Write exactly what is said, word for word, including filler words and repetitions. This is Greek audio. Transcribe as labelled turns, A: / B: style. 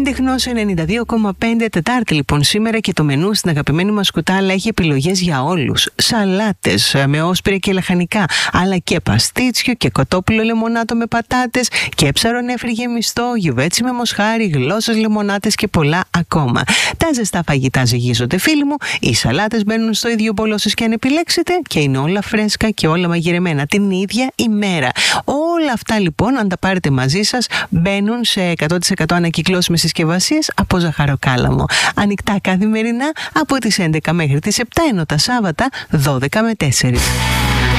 A: Έντεχνος ενενήντα δύο κόμμα πέντε, Τετάρτη λοιπόν σήμερα, και το μενού στην αγαπημένη μας κουτάλα έχει επιλογές για όλους. Σαλάτες με όσπρια και λαχανικά, αλλά και παστίτσιο και κοτόπουλο λεμονάτο με πατάτες και ψαρονέφρι γεμιστό, γιουβέτσι με μοσχάρι, γλώσσες λεμονάτες και πολλά ακόμα. Τα ζεστά φαγητά ζυγίζονται, φίλοι μου, οι σαλάτες μπαίνουν στο ίδιο μπολό σας και αν επιλέξετε, και είναι όλα φρέσκα και όλα μαγειρεμένα την ίδια ημέρα. Όλα αυτά λοιπόν, αν τα πάρετε μαζί σας, μπαίνουν σε εκατό τοις εκατό ανακυκλώσιμες συσκευασίες από ζαχαροκάλαμο. Ανοιχτά καθημερινά από τις έντεκα μέχρι τις επτά, ενώ τα Σάββατα δώδεκα με τέσσερα.